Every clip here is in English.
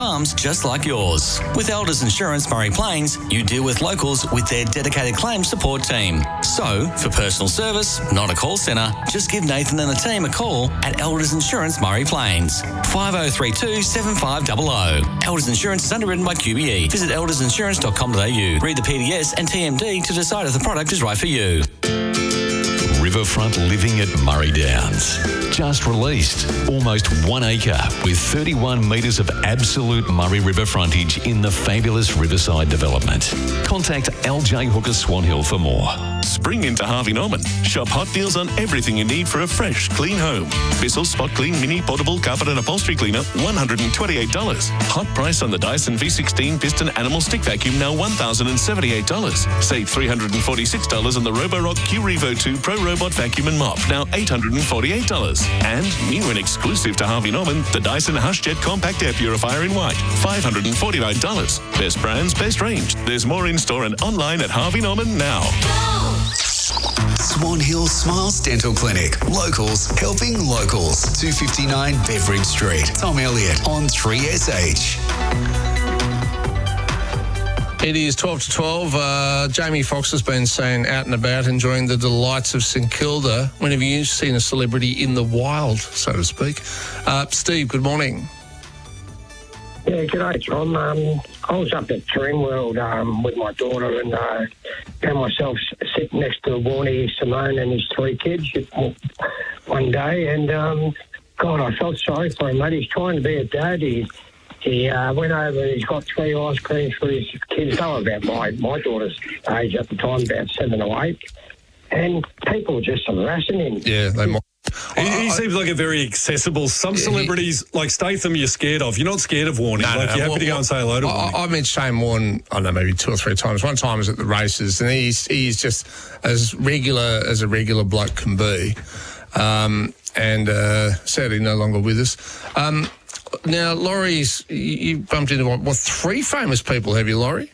farms just like yours. With Elders Insurance Murray Plains, you deal with locals with their dedicated claims support team. So, for personal service, not a call centre, just give Nathan and the team a call at Elders Insurance Murray Plains. 5032 7500. Elders Insurance is underwritten by QBE. Visit eldersinsurance.com.au. Read the PDS and TMD to decide if the product is right for you. Riverfront living at Murray Downs. Just released. Almost 1 acre with 31 metres of absolute Murray River frontage in the fabulous Riverside development. Contact LJ Hooker Swan Hill for more. Spring into Harvey Norman. Shop hot deals on everything you need for a fresh, clean home. Bissell Spot Clean Mini Portable Carpet and Upholstery Cleaner, $128. Hot price on the Dyson V16 Piston Animal Stick Vacuum, now $1,078. Save $346 on the Roborock Q-Revo 2 Pro Robot Vacuum and Mop, now $848. And new and exclusive to Harvey Norman, the Dyson HushJet Compact Air Purifier in white, $549. Best brands, best range. There's more in store and online at Harvey Norman now. Swan Hill Smiles Dental Clinic. Locals helping locals. 259 Beveridge Street. Tom Elliott on 3SH. It is 12 to 12. Jamie Foxx has been saying out and about, enjoying the delights of St Kilda. When have you seen a celebrity in the wild, so to speak? Steve, good morning. Yeah, g'day, Tom. I was up at Dreamworld with my daughter and found myself sitting next to Warnie Simone and his 3 kids one day. And, God, I felt sorry for him, mate. He's trying to be a dad. He went over and he's got 3 ice creams for his kids. They were about my daughter's age at the time, about 7 or 8. And people were just harassing him. Yeah, they might. He seems like a very accessible. Some celebrities, like Statham, you're scared of. You're not scared of Warnie. You're happy to go and say hello to Warnie. I met Shane Warne, I don't know, maybe 2 or 3 times. One time I was at the races, and he's just as regular as a regular bloke can be. Sadly no longer with us. Now, Laurie's, you bumped into, what 3 famous people have you, Laurie?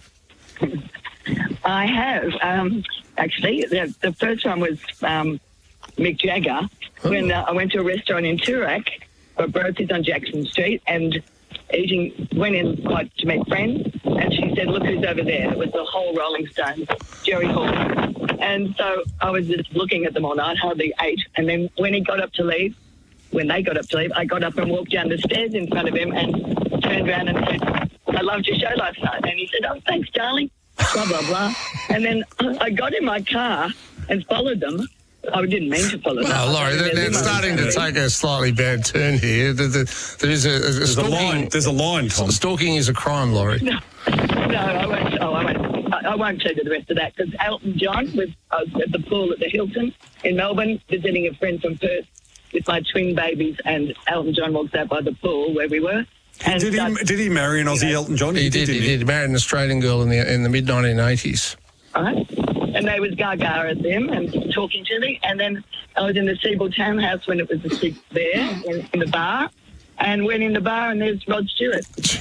I have. Actually, the first one was Mick Jagger. When I went to a restaurant in Toorak, Brothers on Jackson Street, and went in like to make friends, and she said, "Look who's over there." It was the whole Rolling Stones, Jerry Hall. And so I was just looking at them all night, hardly ate. And then when they got up to leave, I got up and walked down the stairs in front of him and turned around and said, "I loved your show last night." And he said, "Oh, thanks, darling," blah, blah, blah. And then I got in my car and followed them. I didn't mean to follow them. Well, Laurie, they're starting to take a slightly bad turn here. There's a line. There's a line, Tom. Stalking is a crime, Laurie. No, I won't. I won't tell you the rest of that, because Elton John was at the pool at the Hilton in Melbourne, visiting a friend from Perth with my twin babies, and Elton John walked out by the pool where we were. And did he marry an Aussie Elton John? He did. He married an Australian girl in the mid-1980s. Right. And they was gaga at them and talking to me. And then I was in the Seaboard Townhouse when it was there in the bar, and went in the bar and there's Rod Stewart.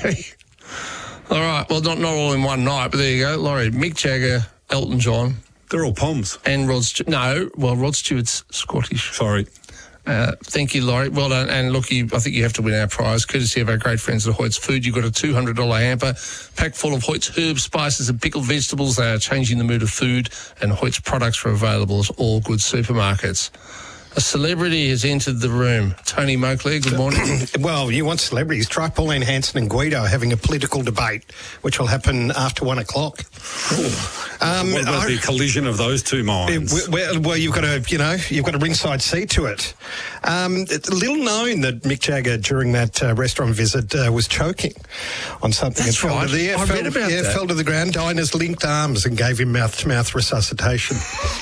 All right. Well, not all in one night, but there you go, Laurie. Mick Jagger, Elton John. They're all Poms. And Rod Stewart. No, well, Rod Stewart's Scottish. Sorry. Thank you, Laurie. Well done. And look, I think you have to win our prize, courtesy of our great friends at Hoyt's Food. You've got a $200 hamper packed full of Hoyt's herbs, spices and pickled vegetables. They are changing the mood of food, and Hoyt's products are available at all good supermarkets. A celebrity has entered the room. Tony Moakley, good morning. Well, you want celebrities. Try Pauline Hanson and Guido having a political debate, which will happen after 1 o'clock. What about the collision of those two minds? Well, you've got a ringside seat to it. Little known that Mick Jagger during that restaurant visit was choking on something. That's right. I read about that. Fell to the ground. Diners linked arms and gave him mouth-to-mouth resuscitation.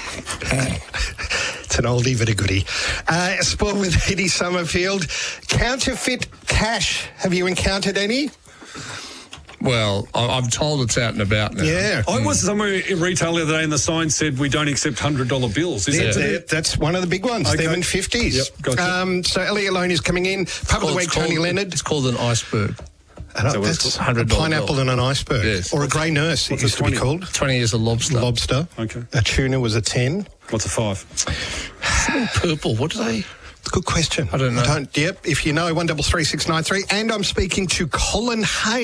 It's an oldie but a goodie. Sport with Eddie Summerfield. Counterfeit cash. Have you encountered any? Well, I'm told it's out and about now. Yeah. I was somewhere in retail the other day and the sign said we don't accept $100 bills. That's one of the big ones. Okay. Them in 50s. Yep, gotcha. So Elliot Lone is coming in. Pub of the week, Tony Leonard. It's called an iceberg. That's $100 pineapple and an iceberg. Yes. Or a grey nurse, it used to be called. 20 is a lobster. Lobster. Okay. A tuna was a 10. What's a 5? Something purple. What do they... Good question. I don't know. Yep. If you know, 133693. And I'm speaking to Colin Hay.